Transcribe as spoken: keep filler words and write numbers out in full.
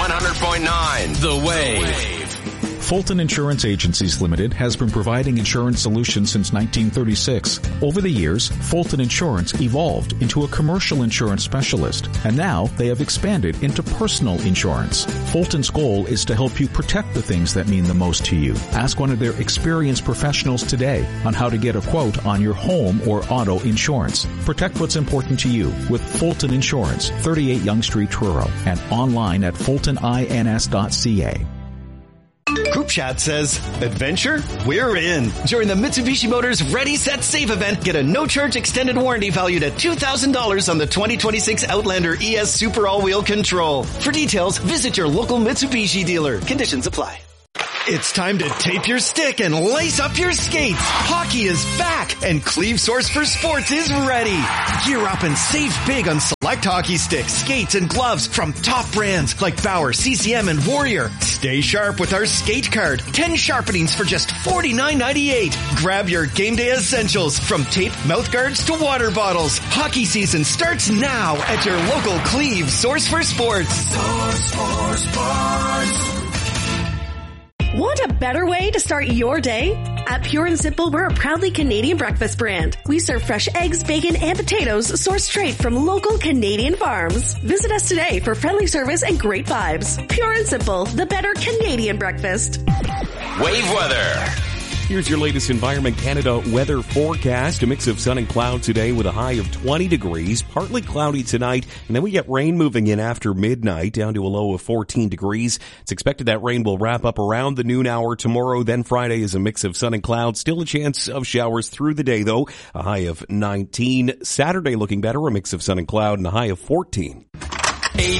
one hundred point nine The Wave. Fulton Insurance Agencies Limited has been providing insurance solutions since nineteen thirty-six. Over the years, Fulton Insurance evolved into a commercial insurance specialist, and now they have expanded into personal insurance. Fulton's goal is to help you protect the things that mean the most to you. Ask one of their experienced professionals today on how to get a quote on your home or auto insurance. Protect what's important to you with Fulton Insurance, thirty-eight Yonge Street, Truro, and online at fulton ins dot c a. Group Chat says, adventure? We're in. During the Mitsubishi Motors Ready, Set, Save event, get a no-charge extended warranty valued at two thousand dollars on the twenty twenty-six Outlander E S Super All-Wheel Control. For details, visit your local Mitsubishi dealer. Conditions apply. It's time to tape your stick and lace up your skates. Hockey is back, and Cleve Source for Sports is ready. Gear up and save big on select hockey sticks, skates, and gloves from top brands like Bauer, C C M, and Warrior. Stay sharp with our skate card. ten sharpenings for just forty-nine ninety-eight. Grab your game day essentials from tape, mouth guards to water bottles. Hockey season starts now at your local Cleve Source for Sports. Source for Sports. Want a better way to start your day? At Pure and Simple, we're a proudly Canadian breakfast brand. We serve fresh eggs, bacon, and potatoes sourced straight from local Canadian farms. Visit us today for friendly service and great vibes. Pure and Simple, the better Canadian breakfast. Wave weather. Here's your latest Environment Canada weather forecast. A mix of sun and cloud today with a high of twenty degrees. Partly cloudy tonight, and then we get rain moving in after midnight down to a low of fourteen degrees. It's expected that rain will wrap up around the noon hour tomorrow. Then Friday is a mix of sun and cloud. Still a chance of showers through the day, though. A high of nineteen. Saturday looking better, a mix of sun and cloud, and a high of fourteen.